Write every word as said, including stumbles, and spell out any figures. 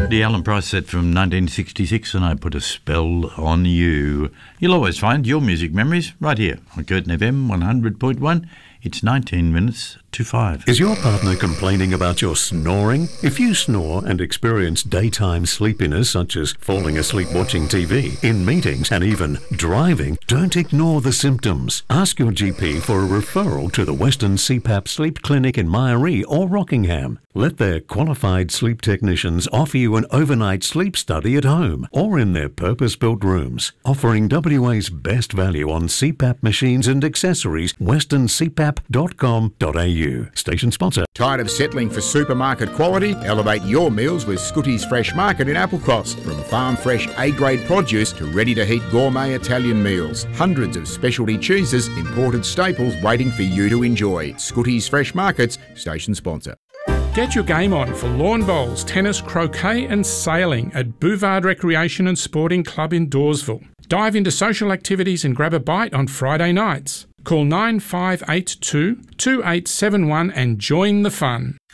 The Alan Price set from nineteen sixty-six, and I put a spell on you. You'll always find your music memories right here on Curtin F M one hundred point one. It's nineteen minutes to five. Is your partner complaining about your snoring? If you snore and experience daytime sleepiness, such as falling asleep watching T V, in meetings and even driving, don't ignore the symptoms. Ask your G P for a referral to the Western C PAP Sleep Clinic in Myaree or Rockingham. Let their qualified sleep technicians offer you an overnight sleep study at home or in their purpose-built rooms. Offering W A's best value on C PAP machines and accessories, western c pap dot com dot a u. Station sponsor. Tired of settling for supermarket quality? Elevate your meals with Scooty's Fresh Market in Applecross. From farm fresh A-grade produce to ready-to-heat gourmet Italian meals. Hundreds of specialty cheeses, imported staples waiting for you to enjoy. Scooty's Fresh Markets, station sponsor. Get your game on for lawn bowls, tennis, croquet and sailing at Bouvard Recreation and Sporting Club in Dawesville. Dive into social activities and grab a bite on Friday nights. Call nine five eight two, two eight seven one and join the fun.